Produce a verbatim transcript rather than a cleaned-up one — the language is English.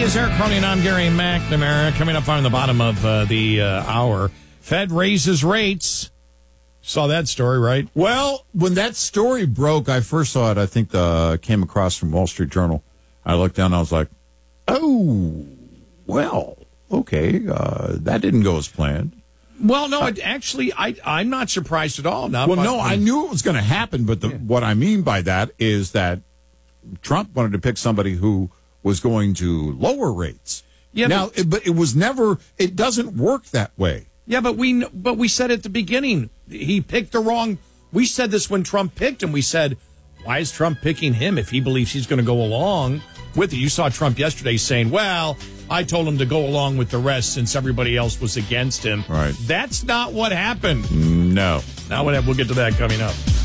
is Eric Crowley, and I'm Gary McNamara. Coming up on the bottom of uh, the uh, hour, Fed raises rates. Saw that story, right? Well, when that story broke, I first saw it, I think the came across from Wall Street Journal. I looked down and I was like, oh, well, okay, uh, that didn't go as planned. Well, no, it actually, I, I'm not surprised at all. Not well, by, no, I knew it was going to happen, but the, yeah. what I mean by that is that Trump wanted to pick somebody who was going to lower rates. Yeah, now, but it, but it was never, it doesn't work that way. Yeah, but we but we said at the beginning, he picked the wrong, we said this when Trump picked him. We said, why is Trump picking him if he believes he's going to go along with it? You saw Trump yesterday saying, well, I told him to go along with the rest since everybody else was against him. Right. That's not what happened. No. Now we'll get to that coming up.